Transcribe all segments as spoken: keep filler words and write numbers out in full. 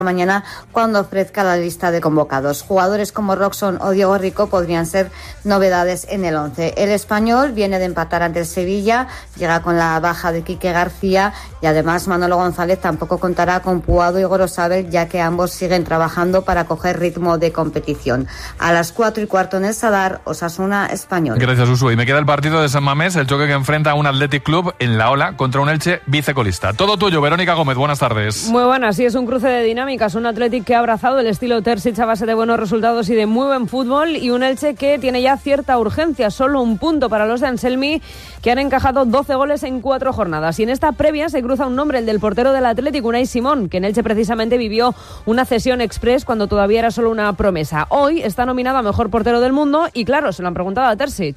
mañana cuando ofrezca la lista de convocados. Jugadores como Roxon o Diego Rico podrían ser novedades en el once. El español viene de empatar ante el Sevilla, llega con la baja de Quique García y además Manolo González tampoco contará con Puado y Gorosabel, ya que ambos siguen trabajando para coger ritmo de competición. A las cuatro y cuarto en el Sadar, Osasuna Español. Gracias, Usu. Y me queda el partido de San Mamés, el choque que enfrenta a un Athletic Club en la ola contra un Elche vicecolista. Todo tuyo, Verónica Gómez, buenas tardes. Muy buenas, sí, es un cruce de dinámica. Un Athletic que ha abrazado el estilo Terzic a base de buenos resultados y de muy buen fútbol, y un Elche que tiene ya cierta urgencia, solo un punto para los de Anselmi, que han encajado doce goles en cuatro jornadas. Y en esta previa se cruza un nombre, el del portero del Athletic, Unai Simón, que en Elche precisamente vivió una cesión express cuando todavía era solo una promesa. Hoy está nominado a mejor portero del mundo y claro, se lo han preguntado a Terzic.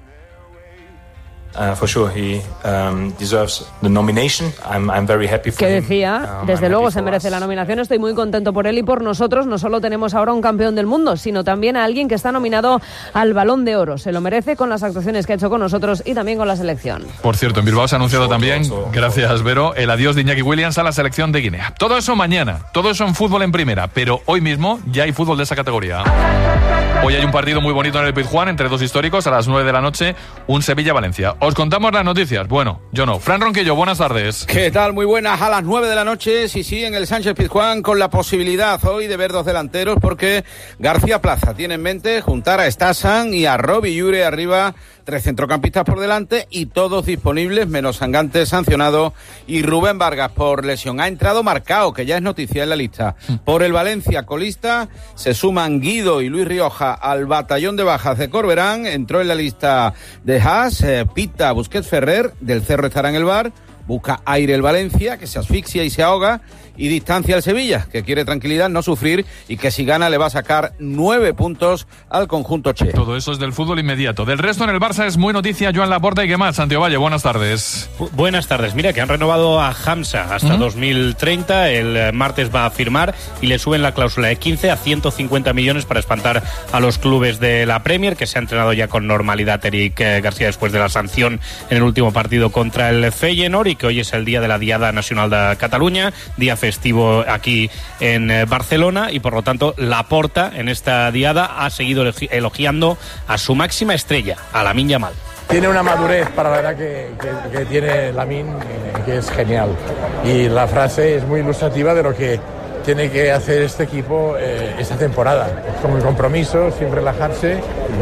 Uh, for sure, he um, deserves the nomination. I'm, I'm very happy for que him. decía, Um, desde I'm luego happy se for merece us. la nominación, estoy muy contento por él y por nosotros. No solo tenemos ahora un campeón del mundo, sino también a alguien que está nominado al Balón de Oro. Se lo merece con las actuaciones que ha hecho con nosotros y también con la selección. Por cierto, en Bilbao se ha anunciado también, gracias Vero, el adiós de Iñaki Williams a la selección de Guinea. Todo eso mañana, todo eso en fútbol en primera, pero hoy mismo ya hay fútbol de esa categoría. Hoy hay un partido muy bonito en el Pizjuán entre dos históricos a las nueve de la noche, un Sevilla-Valencia. Os contamos las noticias. Bueno, yo no. Fran Ronquillo, buenas tardes. ¿Qué tal? Muy buenas. A las nueve de la noche, sí, sí, en el Sánchez Pizjuán, con la posibilidad hoy de ver dos delanteros, porque García Plaza tiene en mente juntar a Stasan y a Robbie Llure arriba, tres centrocampistas por delante y todos disponibles, menos Sangante sancionado y Rubén Vargas por lesión. Ha entrado Marcao, que ya es noticia en la lista. Por el Valencia colista se suman Guido y Luis Rioja al batallón de bajas de Corberán. Entró en la lista de Haas, eh, Pita, Busquets, Ferrer. Del Cerro estará en el bar. Busca aire el Valencia, que se asfixia y se ahoga, y distancia el Sevilla, que quiere tranquilidad, no sufrir, y que si gana le va a sacar nueve puntos al conjunto che. Todo eso es del fútbol inmediato. Del resto en el Barça es muy noticia Joan Laporta y qué más. Santiago Valle, buenas tardes. Bu- Buenas tardes. Mira que han renovado a Hamza hasta ¿Mm? dos mil treinta. El eh, martes va a firmar y le suben la cláusula de quince a ciento cincuenta millones para espantar a los clubes de la Premier, que se ha entrenado ya con normalidad Eric eh, García después de la sanción en el último partido contra el Feyenoord, y que hoy es el día de la Diada Nacional de Cataluña, día festivo aquí en eh, Barcelona, y por lo tanto Laporta en esta diada ha seguido elogi- elogiando a su máxima estrella, a Lamine Yamal. Tiene una madurez para la edad que, que, que tiene Lamine, eh, que es genial. Y la frase es muy ilustrativa de lo que tiene que hacer este equipo eh, esta temporada. Con el compromiso, sin relajarse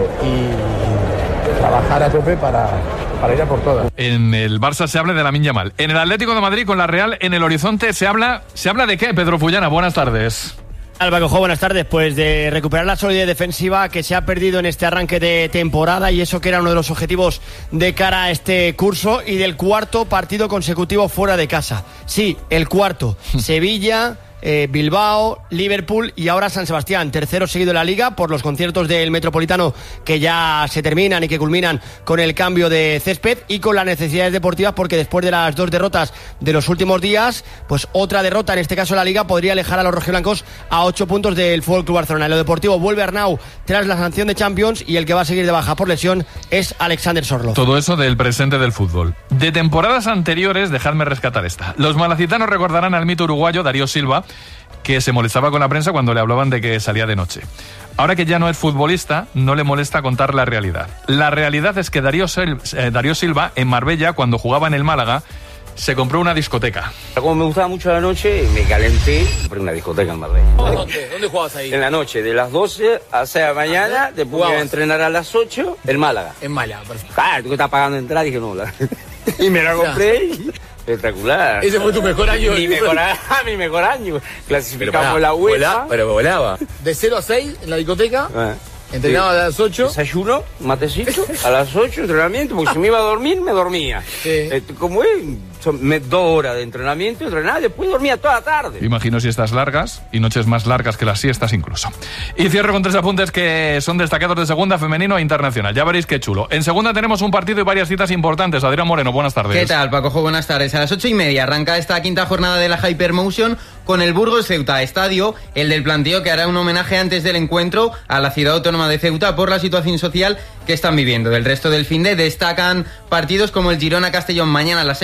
y trabajar a tope para, para ir a por todas. En el Barça se habla de Lamine Yamal. En el Atlético de Madrid con la Real en el horizonte se habla, ¿se habla de qué, Pedro Fullana? Buenas tardes. Alba Cojo, buenas tardes. Pues de recuperar la solidez defensiva que se ha perdido en este arranque de temporada, y eso que era uno de los objetivos de cara a este curso, y del cuarto partido consecutivo fuera de casa. Sí, el cuarto. Sevilla, eh, Bilbao, Liverpool y ahora San Sebastián, tercero seguido en la Liga por los conciertos del Metropolitano que ya se terminan y que culminan con el cambio de césped, y con las necesidades deportivas, porque después de las dos derrotas de los últimos días, pues otra derrota, en este caso en la Liga, podría alejar a los rojiblancos a ocho puntos del F C Barcelona. En lo deportivo vuelve Arnau tras la sanción de Champions, y el que va a seguir de baja por lesión es Alexander Sorloth. Todo eso del presente del fútbol. De temporadas anteriores, dejadme rescatar esta. Los malacitanos recordarán al mito uruguayo Darío Silva, que se molestaba con la prensa cuando le hablaban de que salía de noche. Ahora que ya no es futbolista, no le molesta contar la realidad. La realidad es que Darío, Sil- eh, Darío Silva, en Marbella, cuando jugaba en el Málaga, se compró una discoteca. Como me gustaba mucho la noche, me calenté y compré una discoteca en Marbella. ¿Dónde? ¿Dónde jugabas ahí? En la noche, de las doce a seis de la mañana, después iba a entrenar a las ocho, en Málaga. En Málaga, perfecto. Claro, tú que estás pagando entrada, dije no. La... y me la compré y... Espectacular. Ese fue tu mejor año. Mi mejor, a- mi mejor año. Clasificamos la UEFA. Volá, pero volaba. De cero a seis en la discoteca. Ah. Entrenaba a las ocho. Desayuno, matecito, a las ocho entrenamiento, porque si me iba a dormir, me dormía. Sí. Eh, como es, son me- dos horas de entrenamiento, entrenaba, después dormía toda la tarde. Imagino siestas largas y noches más largas que las siestas incluso. Y cierro con tres apuntes que son destacados de segunda, femenino e internacional. Ya veréis qué chulo. En segunda tenemos un partido y varias citas importantes. Adrián Moreno, buenas tardes. ¿Qué tal, Pacojo? Buenas tardes. A las ocho y media arranca esta quinta jornada de la Hypermotion con el Burgos Ceuta. Estadio, el del planteo, que hará un homenaje antes del encuentro a la ciudad autónoma de Ceuta por la situación social que están viviendo. Del resto del finde destacan partidos como el Girona-Castellón mañana a las seis y media,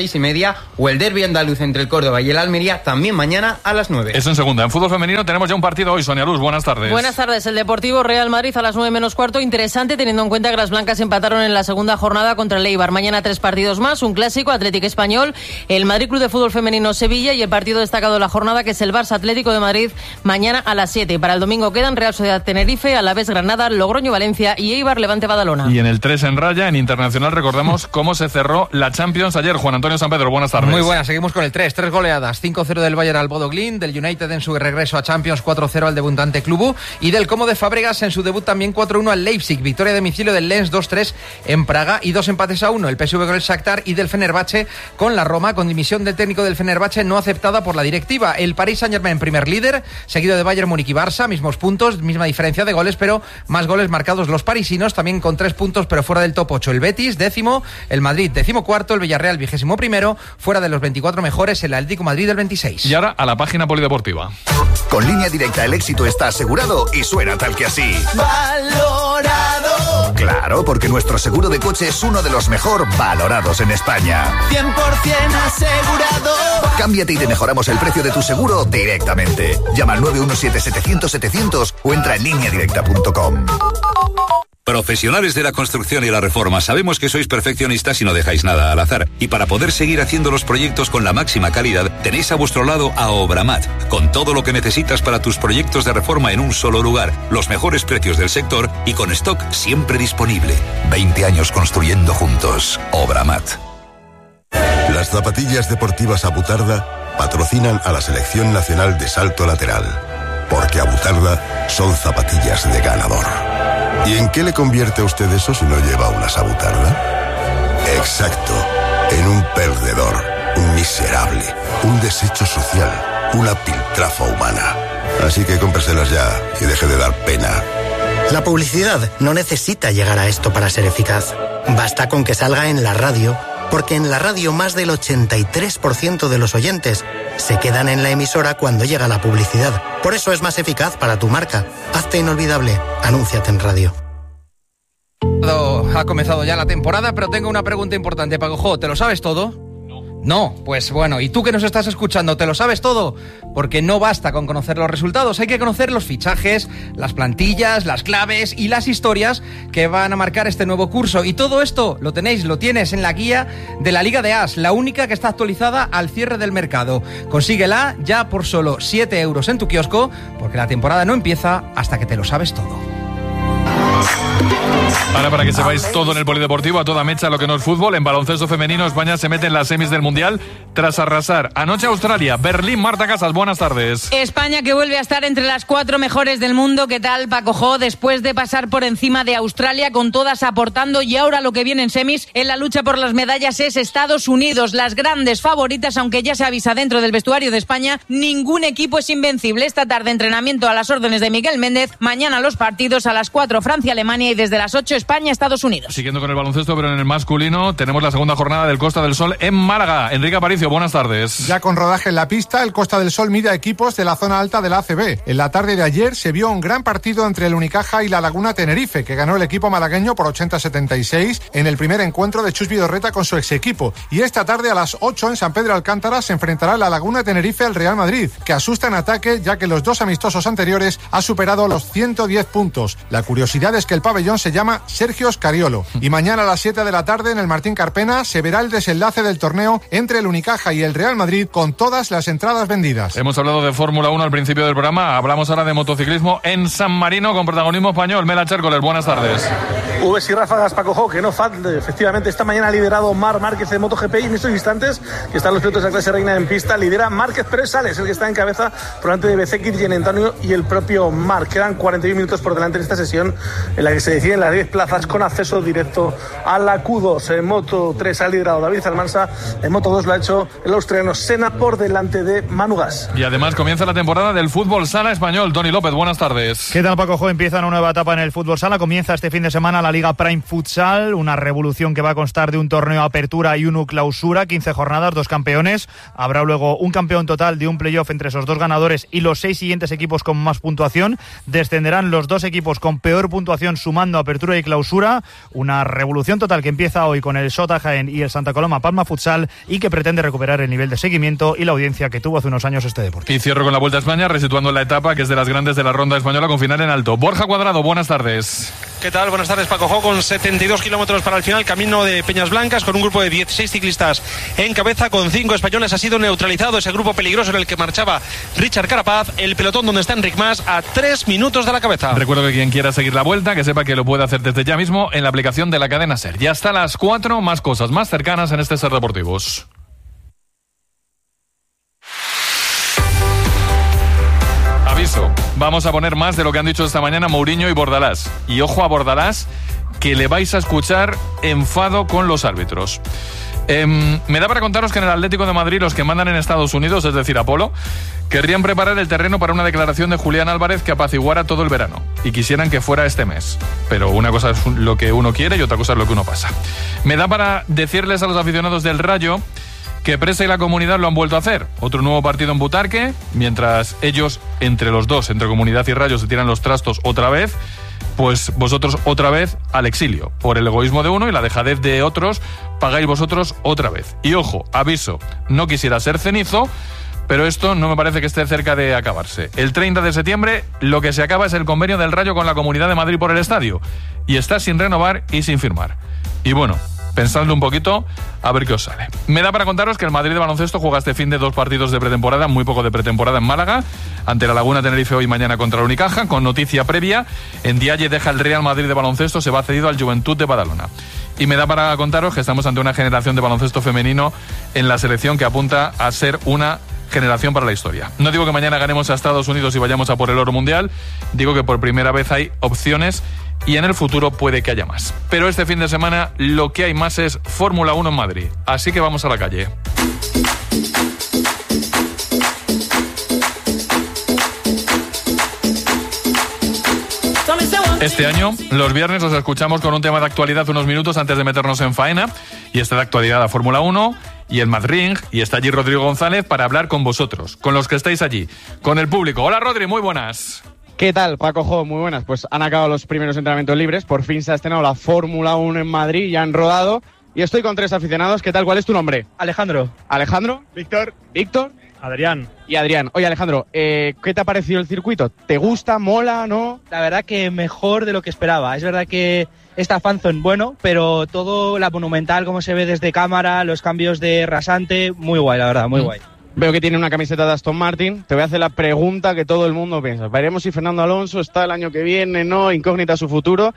Sevilla, o el derbi andaluz entre el Córdoba y el Almería, también mañana a las nueve. Eso en segunda. En fútbol femenino tenemos ya un partido hoy. Sonia Luz, buenas tardes. Buenas tardes. El Deportivo Real Madrid a las nueve menos cuarto. Interesante teniendo en cuenta que las blancas empataron en la segunda jornada contra el Eibar. Mañana tres partidos más, un clásico, Atlético Español, el Madrid Club de Fútbol Femenino Sevilla y el partido destacado de la jornada que es el Barça Atlético de Madrid mañana a las siete. Para el domingo quedan Real Sociedad Tenerife, Alavés Granada, Logroño Valencia y Eibar Levante Badalona. Y en el tres en raya, en internacional, recordamos cómo se cerró la Champions ayer. Juan Antonio San Pedro, buenas tardes. Muy buenas, seguimos con el tres. Tres goleadas, cinco cero del Bayern al Bodo Glimt, del United en su regreso a Champions, cuatro cero al debutante Club y del Como de Fábregas en su debut también cuatro uno al Leipzig. Victoria de domicilio del Lens dos tres en Praga y dos empates a uno. El P S V con el Shakhtar y del Fenerbahce con la Roma, con dimisión del técnico del Fenerbahce no aceptada por la directiva. El Paris Saint-Germain primer líder, seguido de Bayern Múnich y Barça, mismos puntos, misma diferencia de goles, pero más goles marcados los parisinos, también con tres puntos, pero fuera del top ocho. El Betis, décimo, el Madrid, décimo cuarto, el Villarreal, vigésimo primero, fuera de los veinticuatro mejores, el Atlético Madrid, el veintiséis. Y ahora a la página polideportiva. Con Línea Directa el éxito está asegurado y suena tal que así. Valorado. Claro, porque nuestro seguro de coche es uno de los mejor valorados en España. cien por ciento asegurado. Cámbiate y te mejoramos el precio de tu seguro directamente. Llama al nueve uno siete setecientos setecientos o entra en línea directa punto com. Profesionales de la construcción y la reforma, sabemos que sois perfeccionistas y no dejáis nada al azar. Y para poder seguir haciendo los proyectos con la máxima calidad, tenéis a vuestro lado a Obramat, con todo lo que necesitas para tus proyectos de reforma en un solo lugar, los mejores precios del sector y con stock siempre disponible. veinte años construyendo juntos. Obramat. Las zapatillas deportivas Abutarda patrocinan a la Selección Nacional de Salto Lateral, porque Abutarda son zapatillas de ganador. ¿Y en qué le convierte a usted eso si no lleva una Abutarda? Exacto, en un perdedor, un miserable, un desecho social, una piltrafa humana. Así que cómpreselas ya y deje de dar pena. La publicidad no necesita llegar a esto para ser eficaz. Basta con que salga en la radio, porque en la radio más del ochenta y tres por ciento de los oyentes se quedan en la emisora cuando llega la publicidad. Por eso es más eficaz para tu marca. Hazte inolvidable. Anúnciate en radio. Ha comenzado ya la temporada, pero tengo una pregunta importante, Paco. ¿Te lo sabes todo? No, pues bueno, ¿y tú que nos estás escuchando, te lo sabes todo? Porque no basta con conocer los resultados, hay que conocer los fichajes, las plantillas, las claves y las historias que van a marcar este nuevo curso. Y todo esto lo tenéis, lo tienes en la guía de la Liga de As, la única que está actualizada al cierre del mercado. Consíguela ya por solo siete euros en tu kiosco, porque la temporada no empieza hasta que te lo sabes todo. Ahora, para que sepáis todo en el polideportivo, a toda mecha lo que no es fútbol, en baloncesto femenino España se mete en las semis del Mundial tras arrasar anoche a Australia. Berlín, Marta Casas, buenas tardes. España que vuelve a estar entre las cuatro mejores del mundo. ¿Qué tal, Paco Jo? Después de pasar por encima de Australia, con todas aportando, y ahora lo que viene en semis en la lucha por las medallas es Estados Unidos, las grandes favoritas, aunque ya se avisa dentro del vestuario de España, ningún equipo es invencible. Esta tarde entrenamiento a las órdenes de Miguel Méndez, mañana los partidos a las cuatro Francia-Alemania y desde las ocho España-Estados Unidos. Siguiendo con el baloncesto, pero en el masculino, tenemos la segunda jornada del Costa del Sol en Málaga. Enrique Aparicio, buenas tardes. Ya con rodaje en la pista, el Costa del Sol mide a equipos de la zona alta de la A C B. En la tarde de ayer se vio un gran partido entre el Unicaja y la Laguna Tenerife, que ganó el equipo malagueño por ochenta a setenta y seis en el primer encuentro de Chus Vidorreta con su ex equipo. Y esta tarde a las ocho en San Pedro Alcántara se enfrentará la Laguna Tenerife al Real Madrid, que asusta en ataque ya que los dos amistosos anteriores ha superado los ciento diez puntos. La curiosidad es que el pabellón se llama Sergio Scariolo. Y mañana a las siete de la tarde en el Martín Carpena se verá el desenlace del torneo entre el Unicaja y el Real Madrid con todas las entradas vendidas. Hemos hablado de Fórmula uno al principio del programa, hablamos ahora de motociclismo en San Marino con protagonismo español. Mela Chércoles, buenas tardes. Uves y ráfagas, Paco Jo, que no falta. Efectivamente, esta mañana ha liderado Marc Márquez de MotoGP y en estos instantes que están los pilotos de la clase reina en pista, lidera Márquez Pérez Sales, el que está en cabeza por delante de Bezzecchi, Gian Antonio y el propio Marc. Quedan cuarenta y uno minutos por delante en esta sesión en la que se deciden las diez plazas con acceso directo a la Q dos. En Moto tres ha liderado David Almansa, en Moto dos lo ha hecho el australiano Senna por delante de Manu Gas. Y además comienza la temporada del fútbol sala español. Tony López, buenas tardes. ¿Qué tal, Paco Jo? Empieza una nueva etapa en el fútbol sala. Comienza este fin de semana la Liga Prime Futsal, una revolución que va a constar de un torneo apertura y uno clausura, quince jornadas, dos campeones. Habrá luego un campeón total de un playoff entre esos dos ganadores y los seis siguientes equipos con más puntuación. Descenderán los dos equipos con peor puntuación sumando apertura Apertura y Clausura, una revolución total que empieza hoy con el Shota Jaén y el Santa Coloma Palma Futsal y que pretende recuperar el nivel de seguimiento y la audiencia que tuvo hace unos años este deporte. Y cierro con la Vuelta a España, resituando la etapa que es de las grandes de la ronda española con final en alto. Borja Cuadrado, buenas tardes. ¿Qué tal? Buenas tardes, Paco Jo, con setenta y dos kilómetros para el final, camino de Peñas Blancas, con un grupo de dieciséis ciclistas en cabeza, con cinco españoles. Ha sido neutralizado ese grupo peligroso en el que marchaba Richard Carapaz, el pelotón donde está Enric Mas a tres minutos de la cabeza. Recuerdo que quien quiera seguir la Vuelta, que sepa que lo puede hacer desde ya mismo en la aplicación de la cadena SER. Ya hasta las cuatro, más cosas más cercanas en este SER Deportivos. Aviso, vamos a poner más de lo que han dicho esta mañana Mourinho y Bordalás. Y ojo a Bordalás, que le vais a escuchar enfado con los árbitros. Eh, me da para contaros que en el Atlético de Madrid los que mandan en Estados Unidos, es decir, Apolo, querrían preparar el terreno para una declaración de Julián Álvarez que apaciguara todo el verano y quisieran que fuera este mes. Pero una cosa es lo que uno quiere y otra cosa es lo que uno pasa. Me da para decirles a los aficionados del Rayo que Presa y la comunidad lo han vuelto a hacer. Otro nuevo partido en Butarque, mientras ellos, entre los dos, entre comunidad y Rayo, se tiran los trastos otra vez, pues vosotros otra vez al exilio. Por el egoísmo de uno y la dejadez de otros, pagáis vosotros otra vez. Y ojo, aviso, no quisiera ser cenizo, pero esto no me parece que esté cerca de acabarse. El treinta de septiembre lo que se acaba es el convenio del Rayo con la Comunidad de Madrid por el estadio. Y está sin renovar y sin firmar. Y bueno, pensadlo un poquito, a ver qué os sale. Me da para contaros que el Madrid de baloncesto juega este fin de dos partidos de pretemporada, muy poco de pretemporada en Málaga, ante la Laguna Tenerife hoy y mañana contra la Unicaja, con noticia previa. En Dialle deja el Real Madrid de baloncesto, se va cedido al Juventud de Badalona. Y me da para contaros que estamos ante una generación de baloncesto femenino en la selección que apunta a ser una generación para la historia. No digo que mañana ganemos a Estados Unidos y vayamos a por el oro mundial, digo que por primera vez hay opciones y en el futuro puede que haya más. Pero este fin de semana lo que hay más es Fórmula uno en Madrid, así que vamos a la calle. Este año, los viernes os escuchamos con un tema de actualidad unos minutos antes de meternos en faena, y está de actualidad la Fórmula uno y el Madrid, y está allí Rodrigo González para hablar con vosotros, con los que estáis allí, con el público. Hola Rodri, muy buenas. ¿Qué tal, Paco Jo? Muy buenas. Pues han acabado los primeros entrenamientos libres, por fin se ha estrenado la Fórmula uno en Madrid, ya han rodado, y estoy con tres aficionados. ¿Qué tal? ¿Cuál es tu nombre? Alejandro. Alejandro. Víctor. Víctor. Adrián. Y Adrián. Oye, Alejandro, eh, ¿qué te ha parecido el circuito? ¿Te gusta, mola, no? La verdad que mejor de lo que esperaba. Es verdad que está fanzone bueno, pero todo la monumental, como se ve desde cámara, los cambios de rasante, muy guay, la verdad, muy mm. guay. Veo que tiene una camiseta de Aston Martin. Te voy a hacer la pregunta que todo el mundo piensa. Veremos si Fernando Alonso está el año que viene, no, incógnita su futuro.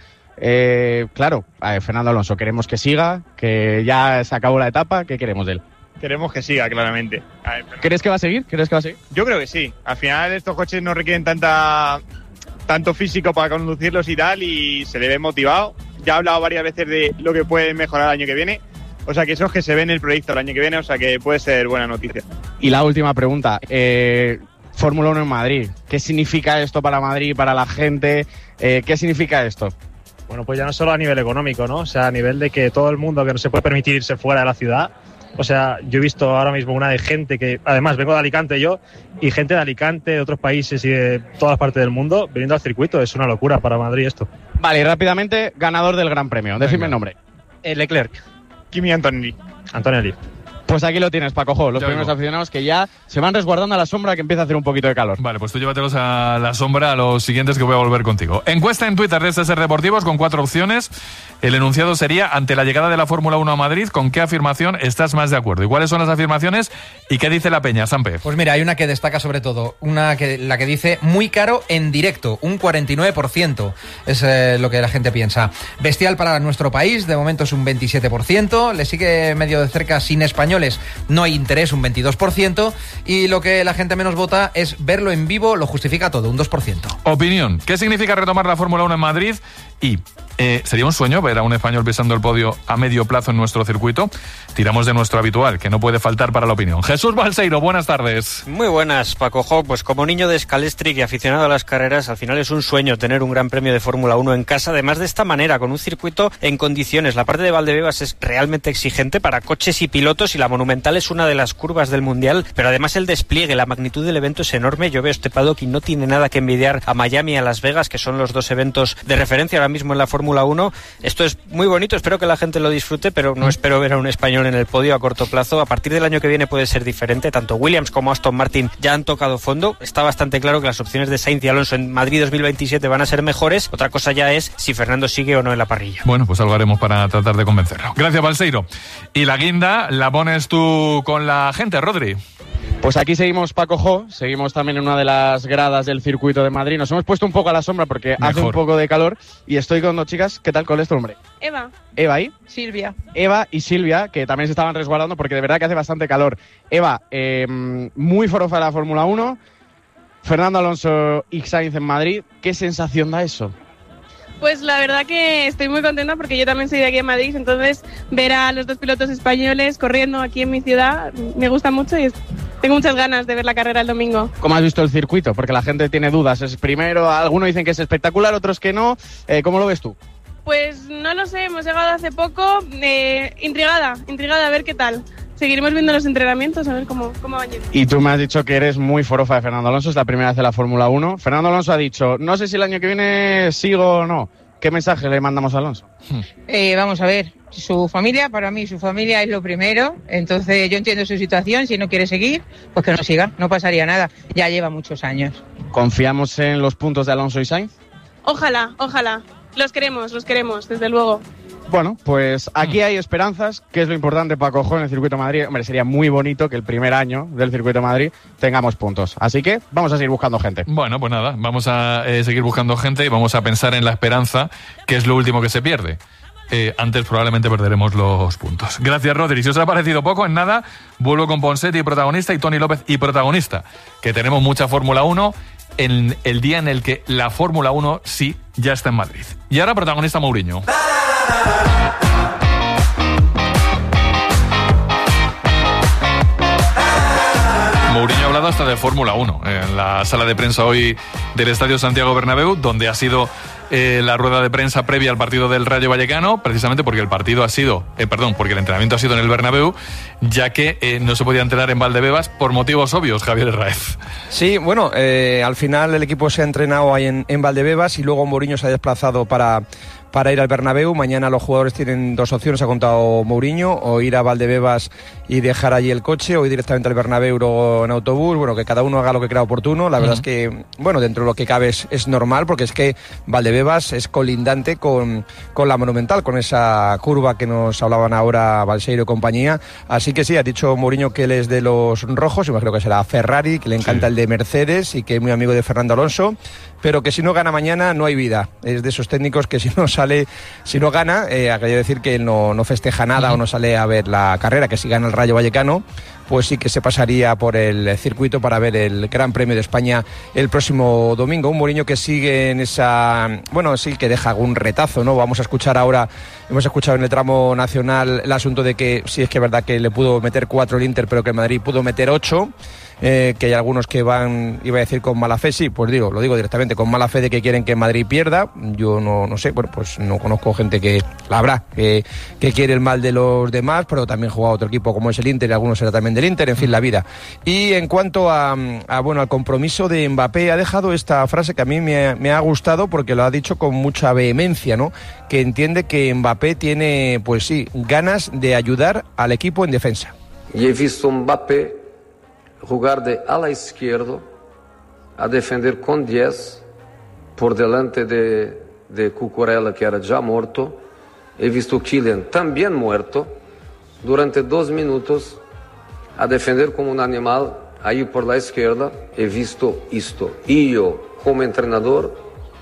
Eh, claro, a ver, Fernando Alonso, queremos que siga, que ya se acabó la etapa. ¿Qué queremos de él? Queremos que siga, claramente. A ver, pero... ¿Crees que va a seguir? ¿Crees que va a seguir? Yo creo que sí. Al final estos coches no requieren tanta tanto físico para conducirlos y tal, y se le ve motivado. Ya ha hablado varias veces de lo que puede mejorar el año que viene. O sea que eso es que se ve en el proyecto el año que viene, o sea que puede ser buena noticia. Y la última pregunta, eh, Fórmula uno en Madrid. ¿Qué significa esto para Madrid, para la gente? Eh, ¿Qué significa esto? Bueno, pues ya no solo a nivel económico, ¿no? O sea, a nivel de que todo el mundo que no se puede permitir irse fuera de la ciudad. O sea, yo he visto ahora mismo una de gente que, además vengo de Alicante yo, y gente de Alicante, de otros países y de todas las partes del mundo viniendo al circuito. Es una locura para Madrid esto. Vale, y rápidamente, ganador del Gran Premio. Decidme el nombre. Eh, Leclerc. Kimi Antonelli. Antonelli. Pues aquí lo tienes, Paco Jo, los Ya primeros vengo. aficionados que ya se van resguardando a la sombra, que empieza a hacer un poquito de calor. Vale, pues tú llévatelos a la sombra a los siguientes que voy a volver contigo. Encuesta en Twitter de este SER Deportivos con cuatro opciones. El enunciado sería, ante la llegada de la Fórmula uno a Madrid, ¿con qué afirmación estás más de acuerdo? ¿Y cuáles son las afirmaciones y qué dice la peña, Sampe? Pues mira, hay una que destaca sobre todo, una que la que dice muy caro en directo, un cuarenta y nueve por ciento es eh, lo que la gente piensa. Bestial para nuestro país, de momento es un veintisiete por ciento, le sigue medio de cerca sin españoles, no hay interés, un veintidós por ciento, y lo que la gente menos vota es verlo en vivo, lo justifica todo, un dos por ciento. Opinión, ¿qué significa retomar la Fórmula uno en Madrid? Y eh, ¿sería un sueño ver a un español pisando el podio a medio plazo en nuestro circuito? Tiramos de nuestro habitual, que no puede faltar para la opinión. Jesús Balseiro, buenas tardes. Muy buenas, Paco Jo. Pues como niño de Scalextric y aficionado a las carreras, al final es un sueño tener un gran premio de Fórmula uno en casa, además de esta manera, con un circuito en condiciones. La parte de Valdebebas es realmente exigente para coches y pilotos, y la Monumental es una de las curvas del Mundial, pero además el despliegue, la magnitud del evento es enorme. Yo veo este paddock y no tiene nada que envidiar a Miami y a Las Vegas, que son los dos eventos de referencia ahora mismo en la Fórmula Fórmula uno. Esto es muy bonito, espero que la gente lo disfrute, pero no espero ver a un español en el podio a corto plazo. A partir del año que viene puede ser diferente. Tanto Williams como Aston Martin ya han tocado fondo. Está bastante claro que las opciones de Sainz y Alonso en Madrid dos mil veintisiete van a ser mejores. Otra cosa ya es si Fernando sigue o no en la parrilla. Bueno, pues algo haremos para tratar de convencerlo. Gracias, Balseiro. Y la guinda la pones tú con la gente, Rodri. Pues aquí seguimos Paco Jo, seguimos también en una de las gradas del circuito de Madrid. Nos hemos puesto un poco a la sombra porque Mejor. hace un poco de calor y estoy con dos chicas. ¿Qué tal? ¿Cuál es tu nombre? Eva. Eva y Silvia. Eva y Silvia, que también se estaban resguardando porque de verdad que hace bastante calor. Eva, eh, muy forofa de la Fórmula uno, Fernando Alonso y Sainz en Madrid. ¿Qué sensación da eso? Pues la verdad que estoy muy contenta porque yo también soy de aquí en Madrid, entonces ver a los dos pilotos españoles corriendo aquí en mi ciudad me gusta mucho y tengo muchas ganas de ver la carrera el domingo. ¿Cómo has visto el circuito? Porque la gente tiene dudas. Es primero, algunos dicen que es espectacular, otros que no. Eh, ¿Cómo lo ves tú? Pues no lo sé, hemos llegado hace poco, eh, intrigada, intrigada a ver qué tal. Seguiremos viendo los entrenamientos, a ver cómo, cómo van yendo. Y tú me has dicho que eres muy forofa de Fernando Alonso, es la primera vez en la Fórmula uno. Fernando Alonso ha dicho, no sé si el año que viene sigo o no. ¿Qué mensaje le mandamos a Alonso? Eh, vamos a ver, su familia, para mí su familia es lo primero, entonces yo entiendo su situación, si no quiere seguir, pues que no siga, no pasaría nada, ya lleva muchos años. ¿Confiamos en los puntos de Alonso y Sainz? Ojalá, ojalá, los queremos, los queremos, desde luego. Bueno, pues aquí hay esperanzas, que es lo importante para Paco Jo en el Circuito de Madrid. Hombre, sería muy bonito que el primer año del Circuito de Madrid tengamos puntos. Así que vamos a seguir buscando gente. Bueno, pues nada, vamos a eh, seguir buscando gente y vamos a pensar en la esperanza, que es lo último que se pierde. Eh, antes probablemente perderemos los puntos. Gracias, Rodri. Si os ha parecido poco, en nada, vuelvo con Ponsetti y protagonista y Tony López y protagonista, que tenemos mucha Fórmula uno en el día en el que la Fórmula uno sí ya está en Madrid. Y ahora protagonista Mourinho. Mourinho ha hablado hasta de Fórmula uno en la sala de prensa hoy del Estadio Santiago Bernabéu, donde ha sido eh, la rueda de prensa previa al partido del Rayo Vallecano, precisamente porque el partido ha sido, eh, perdón, porque el entrenamiento ha sido en el Bernabéu, ya que eh, no se podía entrenar en Valdebebas por motivos obvios, Javier Herráez. Sí, bueno, eh, al final el equipo se ha entrenado ahí en, en Valdebebas y luego Mourinho se ha desplazado para... para ir al Bernabéu. Mañana los jugadores tienen dos opciones, ha contado Mourinho, o ir a Valdebebas y dejar allí el coche, o ir directamente al Bernabéu luego en autobús. Bueno, que cada uno haga lo que crea oportuno. La verdad uh-huh. es que, bueno, dentro de lo que cabe es, es normal, porque es que Valdebebas es colindante con, con la Monumental, con esa curva que nos hablaban ahora Balseiro y compañía. Así que sí, ha dicho Mourinho que él es de los rojos, imagino que será Ferrari, que le encanta sí. el de Mercedes y que es muy amigo de Fernando Alonso, pero que si no gana mañana no hay vida. Es de esos técnicos que si no sale, si no gana, eh, quería decir que él no, no festeja nada uh-huh. o no sale a ver la carrera, que si gana el Rayo Vallecano, pues sí que se pasaría por el circuito para ver el Gran Premio de España el próximo domingo. Un Mourinho que sigue en esa, bueno, sí que deja algún retazo, ¿no? Vamos a escuchar ahora, hemos escuchado en el tramo nacional el asunto de que sí es que es verdad que le pudo meter cuatro el Inter, pero que el Madrid pudo meter ocho. Eh, que hay algunos que van, iba a decir con mala fe, sí, pues digo, lo digo directamente, con mala fe de que quieren que Madrid pierda. Yo no, no sé, bueno, pues no conozco gente que la habrá, que, que quiere el mal de los demás, pero también juega otro equipo como es el Inter y algunos será también del Inter, en fin, la vida. Y en cuanto a, a bueno, al compromiso de Mbappé, ha dejado esta frase que a mí me, me ha gustado porque lo ha dicho con mucha vehemencia, ¿no? Que entiende que Mbappé tiene, pues sí, ganas de ayudar al equipo en defensa. Y he visto Mbappé jugar de ala izquierdo a defender con diez por delante de, de Cucurella, que era ya muerto. He visto Kylian también muerto durante dos minutos a defender como un animal ahí por la izquierda. He visto esto y yo como entrenador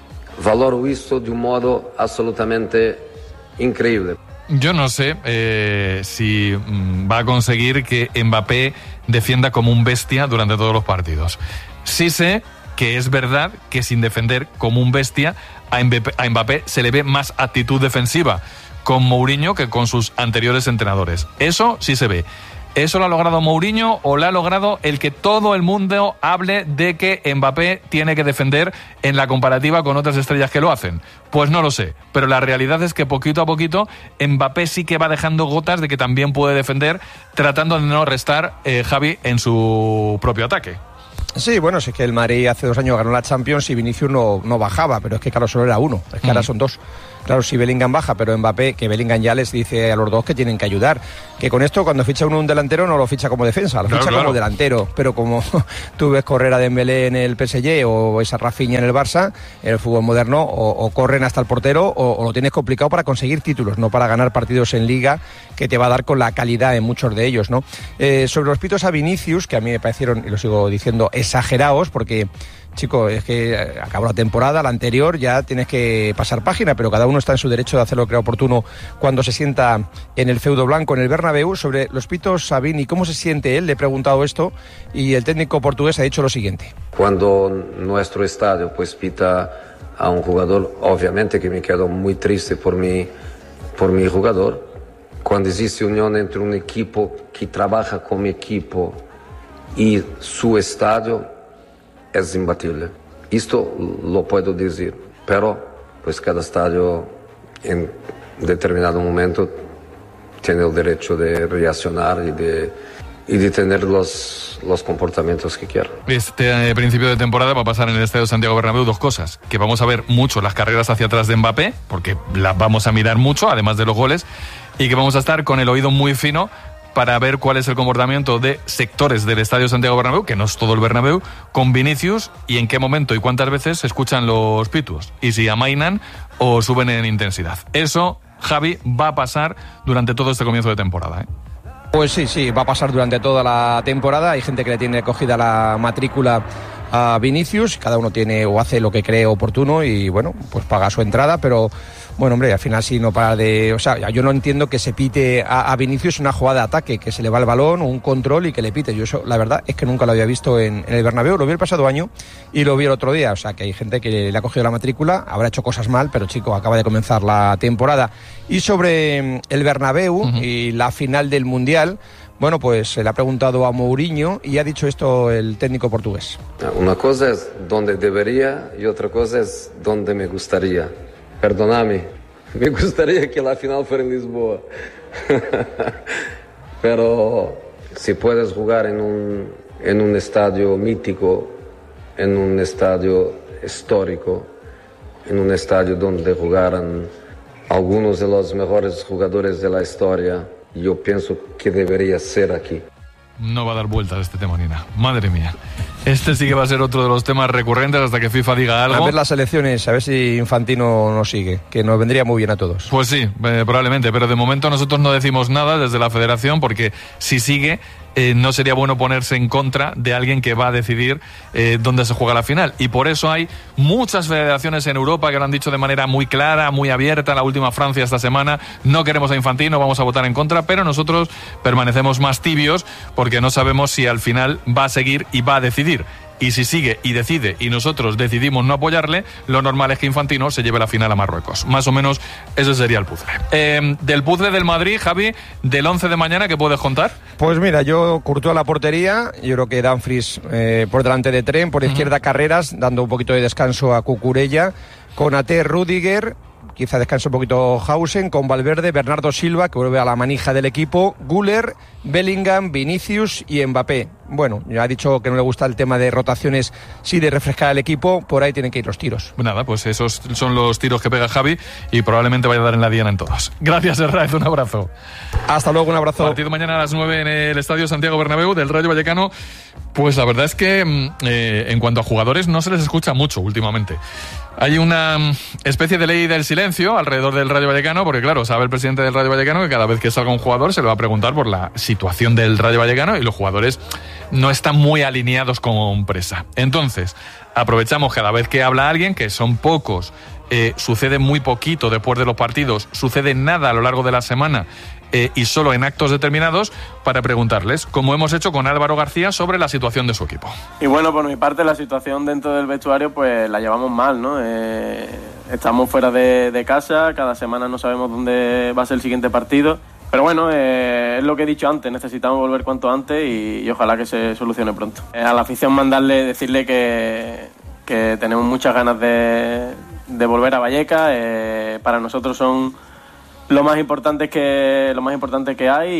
valoro esto de un modo absolutamente increíble. Yo no sé eh, si mm, va a conseguir que Mbappé defienda como un bestia durante todos los partidos. Sí sé que es verdad que sin defender como un bestia a Mbappé, a Mbappé se le ve más actitud defensiva con Mourinho que con sus anteriores entrenadores. Eso sí se ve. ¿Eso lo ha logrado Mourinho o lo ha logrado el que todo el mundo hable de que Mbappé tiene que defender en la comparativa con otras estrellas que lo hacen? Pues no lo sé, pero la realidad es que poquito a poquito Mbappé sí que va dejando gotas de que también puede defender, tratando de no restar eh, Javi en su propio ataque. Sí, bueno, sí que el Madrid hace dos años ganó la Champions y Vinicius no, no bajaba, pero es que claro, solo era uno, es que mm. ahora son dos. Claro, si Bellingham baja, pero Mbappé, que Bellingham ya les dice a los dos que tienen que ayudar. Que con esto, cuando ficha uno un delantero, no lo ficha como defensa, lo Claro, ficha claro. como delantero. Pero como tú ves correr a Dembélé en el P S G o esa Rafinha en el Barça, en el fútbol moderno, o, o corren hasta el portero o, o lo tienes complicado para conseguir títulos, no para ganar partidos en Liga, que te va a dar con la calidad en muchos de ellos, ¿no? Eh, sobre los pitos a Vinicius, que a mí me parecieron, y lo sigo diciendo, exagerados, porque... Chico, es que acabó la temporada, la anterior, ya tienes que pasar página, pero cada uno está en su derecho de hacer lo que crea oportuno cuando se sienta en el feudo blanco, en el Bernabéu. Sobre los pitos a Vini, ¿cómo se siente él? Le he preguntado esto y el técnico portugués ha dicho lo siguiente. Cuando nuestro estadio pues pita a un jugador, obviamente que me quedo muy triste por mi, por mi jugador. Cuando existe unión entre un equipo que trabaja como equipo y su estadio, es imbatible. Esto lo puedo decir, pero pues cada estadio en determinado momento tiene el derecho de reaccionar y de, y de tener los, los comportamientos que quiera. Este eh, principio de temporada va a pasar en el Estadio Santiago Bernabéu dos cosas, que vamos a ver mucho las carreras hacia atrás de Mbappé, porque las vamos a mirar mucho, además de los goles, y que vamos a estar con el oído muy fino para ver cuál es el comportamiento de sectores del Estadio Santiago Bernabéu, que no es todo el Bernabéu, con Vinicius, y en qué momento y cuántas veces se escuchan los pitos, y si amainan o suben en intensidad. Eso, Javi, va a pasar durante todo este comienzo de temporada, ¿eh? Pues sí, sí, va a pasar durante toda la temporada. Hay gente que le tiene cogida la matrícula a Vinicius, cada uno tiene o hace lo que cree oportuno y bueno, pues paga su entrada, pero bueno, hombre, al final sí no para de... O sea, yo no entiendo que se pite a, a Vinicius una jugada de ataque, que se le va el balón, un control y que le pite. Yo eso, la verdad, es que nunca lo había visto en, en el Bernabéu, lo vi el pasado año y lo vi el otro día, o sea, que hay gente que le ha cogido la matrícula, habrá hecho cosas mal, pero chico, acaba de comenzar la temporada. Y sobre el Bernabéu uh-huh. y la final del Mundial, bueno, pues se le ha preguntado a Mourinho y ha dicho esto el técnico portugués. Una cosa es donde debería y otra cosa es donde me gustaría. Perdóname, me gustaría que la final fuera en Lisboa. Pero si puedes jugar en un, en un estadio mítico, en un estadio histórico, en un estadio donde jugaran algunos de los mejores jugadores de la historia, yo pienso que debería ser aquí. No va a dar vueltas este tema, Nina. Madre mía. Este sí que va a ser otro de los temas recurrentes hasta que FIFA diga algo. A ver las elecciones, a ver si Infantino nos sigue, que nos vendría muy bien a todos. Pues sí, eh, probablemente, pero de momento nosotros no decimos nada desde la federación porque si sigue eh, no sería bueno ponerse en contra de alguien que va a decidir eh, dónde se juega la final. Y por eso hay muchas federaciones en Europa que lo han dicho de manera muy clara, muy abierta. La última, Francia, esta semana, no queremos a Infantino, vamos a votar en contra, pero nosotros permanecemos más tibios porque no sabemos si al final va a seguir y va a decidir. Y si sigue y decide y nosotros decidimos no apoyarle, lo normal es que Infantino se lleve la final a Marruecos. Más o menos ese sería el puzzle. Eh, del puzzle del Madrid, Javi, del once de mañana, ¿qué puedes contar? Pues mira, yo Courtois a la portería, yo creo que Dumfries eh, por delante de Trent, por izquierda uh-huh. Carreras, dando un poquito de descanso a Cucurella, Konaté, Rüdiger, quizá descanse un poquito Hausen, con Valverde, Bernardo Silva, que vuelve a la manija del equipo, Güler, Bellingham, Vinicius y Mbappé. Bueno, ya ha dicho que no le gusta el tema de rotaciones, sí de refrescar el equipo, por ahí tienen que ir los tiros. Nada, pues esos son los tiros que pega Javi y probablemente vaya a dar en la diana en todos. Gracias, Herraiz, un abrazo. Hasta luego, un abrazo. Partido mañana a las nueve en el Estadio Santiago Bernabéu del Rayo Vallecano. Pues la verdad es que eh, en cuanto a jugadores no se les escucha mucho últimamente. Hay una especie de ley del silencio alrededor del Rayo Vallecano, porque claro, sabe el presidente del Rayo Vallecano que cada vez que salga un jugador se le va a preguntar por la situación del Rayo Vallecano y los jugadores no están muy alineados con presa. Entonces, aprovechamos cada vez que habla alguien, que son pocos, eh, sucede muy poquito después de los partidos, sucede nada a lo largo de la semana, Eh, y solo en actos determinados, para preguntarles, como hemos hecho con Álvaro García, sobre la situación de su equipo. Y bueno, por mi parte, la situación dentro del vestuario pues la llevamos mal, ¿no? Eh, estamos fuera de, de casa, cada semana no sabemos dónde va a ser el siguiente partido, pero bueno, eh, es lo que he dicho antes, necesitamos volver cuanto antes y, y ojalá que se solucione pronto. Eh, a la afición mandarle, decirle que, que tenemos muchas ganas de, de volver a Vallecas, eh, para nosotros son lo más importante que lo más importante que hay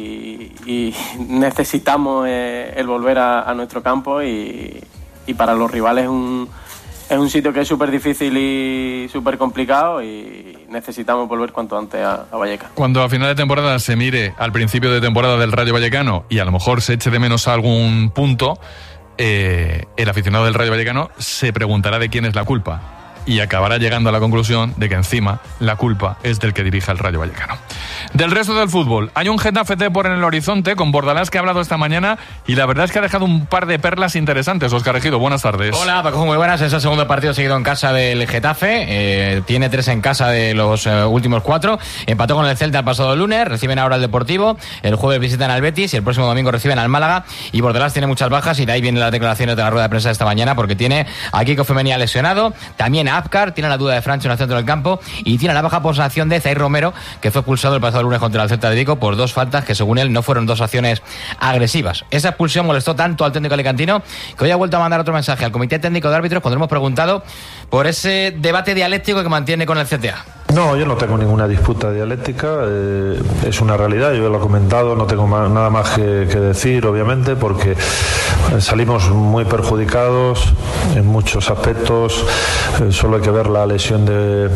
y, y necesitamos eh, el volver a, a nuestro campo y, y para los rivales es un es un sitio que es súper difícil y súper complicado y necesitamos volver cuanto antes a, a Vallecano. Cuando a final de temporada se mire al principio de temporada del Rayo Vallecano y a lo mejor se eche de menos algún punto, eh, el aficionado del Rayo Vallecano se preguntará de quién es la culpa y acabará llegando a la conclusión de que encima la culpa es del que dirige el Rayo Vallecano. Del resto del fútbol, hay un Getafe por en el horizonte con Bordalás, que ha hablado esta mañana, y la verdad es que ha dejado un par de perlas interesantes. Óscar Ejido, buenas tardes. Hola, Paco, muy buenas. Es el segundo partido seguido en casa del Getafe. Eh, tiene tres en casa de los eh, últimos cuatro. Empató con el Celta el pasado lunes. Reciben ahora el Deportivo. El jueves visitan al Betis y el próximo domingo reciben al Málaga. Y Bordalás tiene muchas bajas y de ahí vienen las declaraciones de la rueda de prensa de esta mañana, porque tiene a Kiko Femenía lesionado, también a Apcar, tiene la duda de Francho en el centro del campo y tiene la baja por sanción de Zair Romero, que fue expulsado el pasado lunes contra el Celta de Vigo por dos faltas que, según él, no fueron dos acciones agresivas. Esa expulsión molestó tanto al técnico alicantino que hoy ha vuelto a mandar otro mensaje al Comité Técnico de Árbitros cuando le hemos preguntado por ese debate dialéctico que mantiene con el C T A. No, yo no tengo ninguna disputa dialéctica, eh, es una realidad, yo lo he comentado, no tengo más, nada más que, que decir, obviamente, porque salimos muy perjudicados en muchos aspectos. Eh, solo hay que ver la lesión de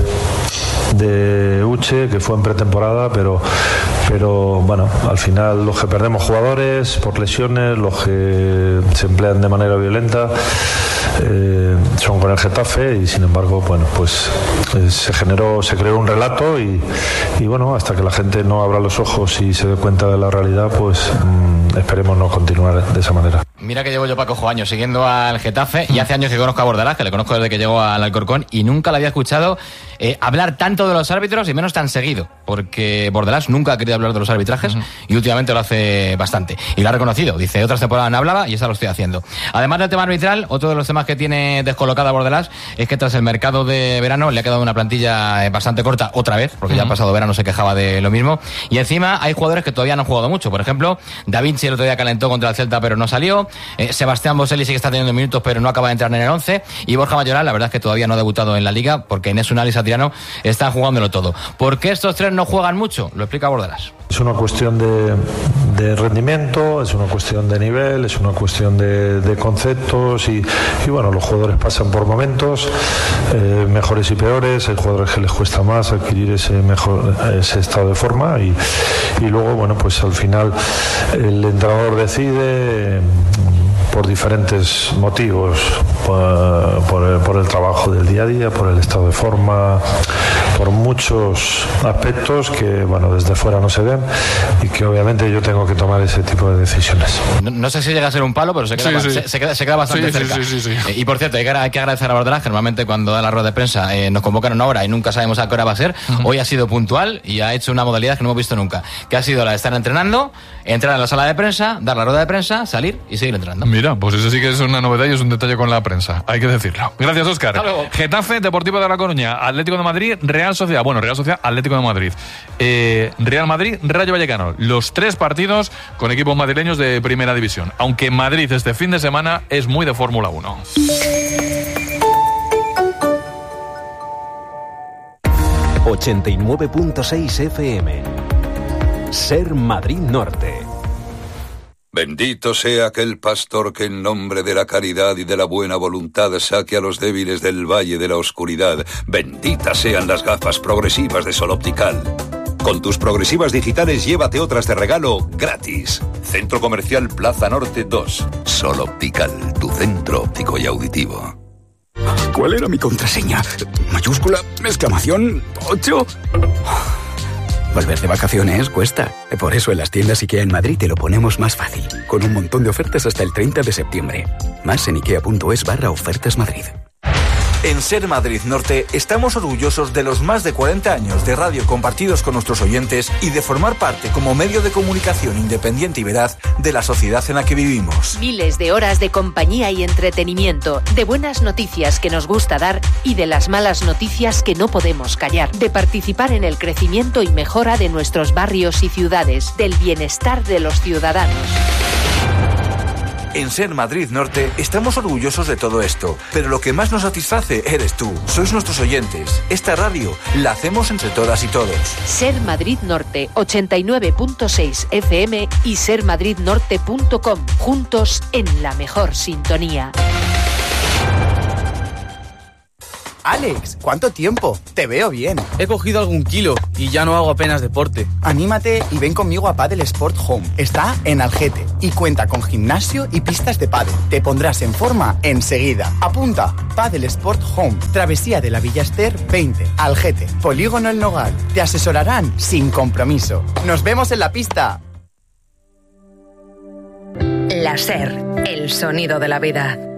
de Uche, que fue en pretemporada, pero pero bueno, al final los que perdemos jugadores por lesiones, los que se emplean de manera violenta, eh, son con el Getafe, y sin embargo, bueno, pues eh, se generó, se creó un relato y, y bueno, hasta que la gente no abra los ojos y se dé cuenta de la realidad, pues mmm, esperemos no continuar de esa manera. Mira que llevo yo, Paco, ojo, años siguiendo al Getafe y hace años que conozco a Bordalás, que le conozco desde que llegó al Alcorcón, y nunca le había escuchado eh, hablar tanto de los árbitros y menos tan seguido, porque Bordalás nunca ha querido hablar de los arbitrajes uh-huh. y últimamente lo hace bastante. Y lo ha reconocido, dice, otras temporadas no hablaba y esta lo estoy haciendo. Además del tema arbitral, otro de los temas que tiene descolocada Bordalás es que tras el mercado de verano le ha quedado una plantilla bastante corta otra vez, porque uh-huh. ya el pasado verano se quejaba de lo mismo, y encima hay jugadores que todavía no han jugado mucho. Por ejemplo, Da Vinci el otro día calentó contra el Celta pero no salió, eh, Sebastián Boselli sí que está teniendo minutos pero no acaba de entrar en el once, y Borja Mayoral la verdad es que todavía no ha debutado en la Liga, porque Enes Unal y Satriano están jugándolo todo. ¿Por qué estos tres no juegan mucho? Lo explica Bordalás. Es una cuestión de, de rendimiento, es una cuestión de nivel, es una cuestión de, de conceptos y, y bueno, los jugadores pasan por momentos eh, mejores y peores. Hay jugadores que les cuesta más adquirir ese mejor ese estado de forma y, y luego, bueno, pues al final el entrenador decide por diferentes motivos, por, por, el, por el trabajo del día a día, por el estado de forma, por muchos aspectos que, bueno, desde fuera no se ven y que obviamente yo tengo que tomar ese tipo de decisiones. No, no sé si llega a ser un palo, pero se queda, sí, sí. Se, se queda, se queda bastante sí, cerca. Sí, sí, sí, sí. Eh, y por cierto, hay que, hay que agradecer a Bordalás, que normalmente cuando da la rueda de prensa eh, nos convocan una hora y nunca sabemos a qué hora va a ser. Uh-huh. Hoy ha sido puntual y ha hecho una modalidad que no hemos visto nunca, que ha sido la de estar entrenando, entrar a la sala de prensa, dar la rueda de prensa, salir y seguir entrenando. Mira, pues eso sí que es una novedad y es un detalle con la prensa, hay que decirlo. Gracias, Óscar. Getafe, Deportivo de La Coruña, Atlético de Madrid, Real Sociedad. Bueno, Real Sociedad, Atlético de Madrid. Eh, Real Madrid, Rayo Vallecano. Los tres partidos con equipos madrileños de Primera División. Aunque Madrid este fin de semana es muy de Fórmula uno. ochenta y nueve punto seis F M. Ser Madrid Norte. Bendito sea aquel pastor que en nombre de la caridad y de la buena voluntad saque a los débiles del valle de la oscuridad. Benditas sean las gafas progresivas de Sol Optical. Con tus progresivas digitales llévate otras de regalo gratis. Centro Comercial Plaza Norte dos. Sol Optical, tu centro óptico y auditivo. ¿Cuál era mi contraseña? ¿Mayúscula? ¿Exclamación? ¿ocho? Volver de vacaciones cuesta. Por eso en las tiendas IKEA en Madrid te lo ponemos más fácil. Con un montón de ofertas hasta el treinta de septiembre. Más en ikea.es barra ofertas Madrid. En Ser Madrid Norte estamos orgullosos de los más de cuarenta años de radio compartidos con nuestros oyentes y de formar parte como medio de comunicación independiente y veraz de la sociedad en la que vivimos. Miles de horas de compañía y entretenimiento, de buenas noticias que nos gusta dar y de las malas noticias que no podemos callar, de participar en el crecimiento y mejora de nuestros barrios y ciudades, del bienestar de los ciudadanos. En Ser Madrid Norte estamos orgullosos de todo esto, pero lo que más nos satisface eres tú, sois nuestros oyentes. Esta radio la hacemos entre todas y todos. Ser Madrid Norte, ochenta y nueve punto seis F M y ser madrid norte punto com, juntos en la mejor sintonía. Alex, ¿cuánto tiempo? Te veo bien. He cogido algún kilo y ya no hago apenas deporte. Anímate y ven conmigo a Padel Sport Home. Está en Algete y cuenta con gimnasio y pistas de pádel. Te pondrás en forma enseguida. Apunta, Padel Sport Home, Travesía de la Villa Ester veinte, Algete, Polígono El Nogal. Te asesorarán sin compromiso. Nos vemos en la pista. La SER, el sonido de la vida.